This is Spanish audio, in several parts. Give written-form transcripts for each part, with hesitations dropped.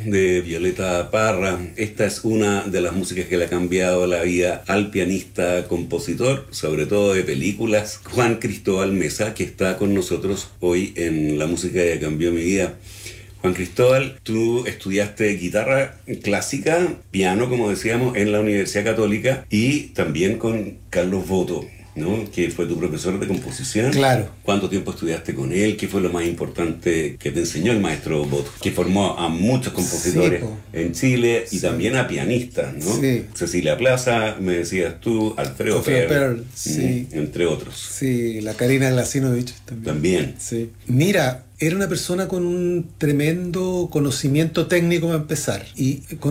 de Violeta Parra. Esta es una de las músicas que le ha cambiado la vida al pianista, compositor, sobre todo de películas, Juan Cristóbal Mesa, que está con nosotros hoy en La Música que Cambió Mi Vida. Juan Cristóbal, tú estudiaste guitarra clásica, piano, como decíamos, en la Universidad Católica y también con Carlos Boto, ¿no? Que fue tu profesor de composición. Claro. ¿Cuánto tiempo estudiaste con él? ¿Qué fue lo más importante que te enseñó el maestro Boto? Que formó a muchos compositores en Chile y también a pianistas, ¿no? Sí. Cecilia Plaza, me decías tú, Alfredo Perl, sí. Entre otros. Sí, la Karina Glasinovich también. También. Sí. Mira, era una persona con un tremendo conocimiento técnico para empezar y con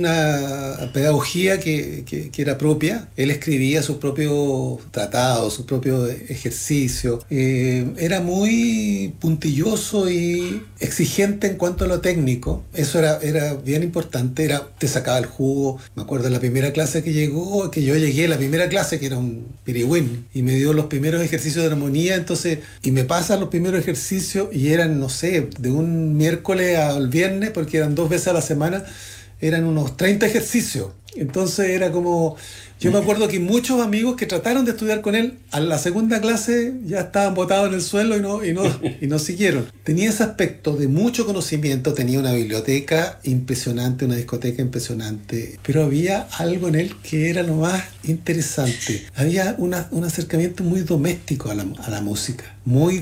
una pedagogía que era propia. Él escribía sus propios tratados, sus propios ejercicios. Era muy puntilloso y exigente en cuanto a lo técnico. Eso era bien importante. Te sacaba el jugo. Me acuerdo de la primera clase que yo llegué a la primera clase, que era un pirigüín, y me dio los primeros ejercicios de armonía, entonces, y me pasan los primeros ejercicios y eran, no sé, de un miércoles al viernes, porque eran 2 veces a la semana, eran unos 30 ejercicios. Entonces era como... Yo me acuerdo que muchos amigos que trataron de estudiar con él, a la segunda clase ya estaban botados en el suelo y no siguieron. Tenía ese aspecto de mucho conocimiento, tenía una biblioteca impresionante, una discoteca impresionante, pero había algo en él que era lo más interesante. Había un acercamiento muy doméstico a la música, muy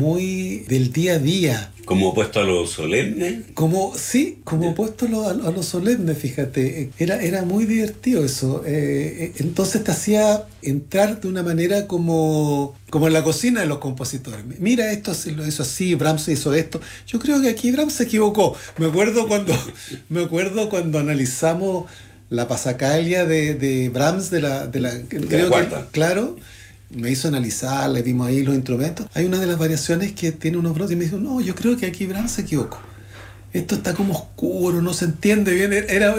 del día a día. ¿Como opuesto a lo solemne? Como opuesto a lo solemne, fíjate. Era muy divertido eso. Entonces te hacía entrar de una manera como en la cocina de los compositores. Mira, esto se lo hizo así, Brahms hizo esto. Yo creo que aquí Brahms se equivocó. Me acuerdo cuando analizamos la Passacaglia de Brahms de la cuarta. Claro. Me hizo analizar, le vimos ahí los instrumentos. Hay una de las variaciones que tiene unos brotes y me dijo, no, yo creo que aquí Brahms se equivocó. Esto está como oscuro, no se entiende bien.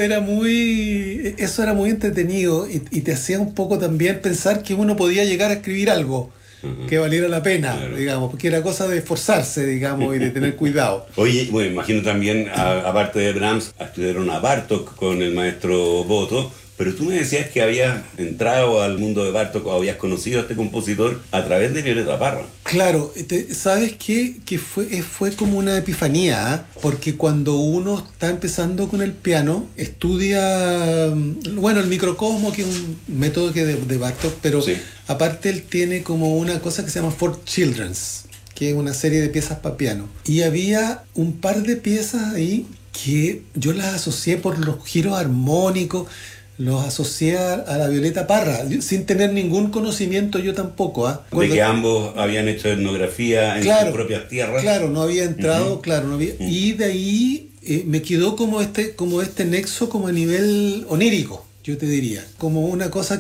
Eso era muy entretenido y te hacía un poco también pensar que uno podía llegar a escribir algo que valiera la pena, claro. Digamos, porque era cosa de esforzarse, digamos, y de tener cuidado. Oye, bueno, imagino también, aparte de Brahms, estudiaron a Bartók con el maestro Boto. Pero tú me decías que habías entrado al mundo de Bartók o habías conocido a este compositor a través de Violeta Parra. Claro, ¿sabes qué? Que fue como una epifanía, ¿eh? Porque cuando uno está empezando con el piano, estudia, bueno, el microcosmo, que es un método de Bartók, pero sí. Aparte él tiene como una cosa que se llama For Children's, que es una serie de piezas para piano. Y había un par de piezas ahí que yo las asocié por los giros armónicos, los asocié a la Violeta Parra, sin tener ningún conocimiento yo tampoco. De que ambos habían hecho etnografía en sus propias tierras. Claro, no había entrado, claro, no había. Y de ahí me quedó como este nexo como a nivel onírico, yo te diría. Como una cosa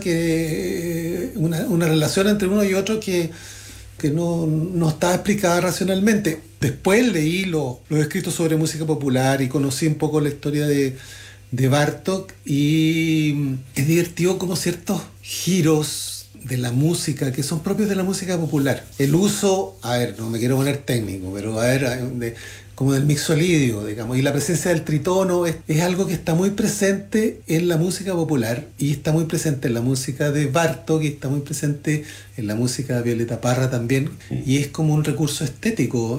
una relación entre uno y otro que no estaba explicada racionalmente. Después leí los escritos sobre música popular y conocí un poco la historia de Bartók y es divertido como ciertos giros de la música que son propios de la música popular. El uso, no me quiero poner técnico, pero como del mixolidio, digamos, y la presencia del tritono es algo que está muy presente en la música popular y está muy presente en la música de Bartók y está muy presente en la música de Violeta Parra también, y es como un recurso estético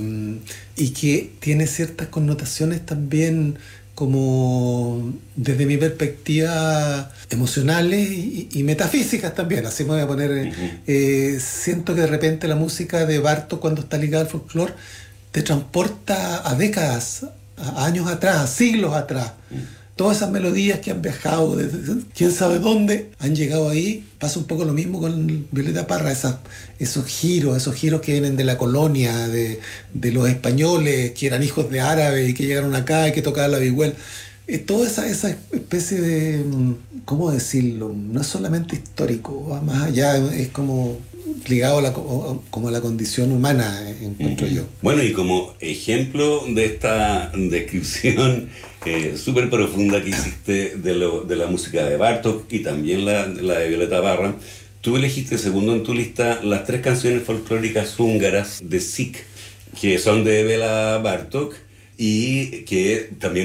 y que tiene ciertas connotaciones también como desde mi perspectiva emocionales y metafísicas también, así me voy a poner. Siento que de repente la música de Bartók, cuando está ligada al folclore, te transporta a décadas, a años atrás, a siglos atrás. Todas esas melodías que han viajado desde quién sabe dónde han llegado ahí. Pasa un poco lo mismo con Violeta Parra, esos giros que vienen de la colonia, de los españoles que eran hijos de árabes y que llegaron acá y que tocaban la vihuela. Toda esa especie de, ¿cómo decirlo? No es solamente histórico, va más allá, es como ligado como a la condición humana, encuentro yo. Bueno, y como ejemplo de esta descripción súper profunda que hiciste de la música de Bartók y también la de Violeta Parra, tú elegiste segundo en tu lista las 3 canciones folclóricas húngaras de Sikh, que son de Béla Bartók y que también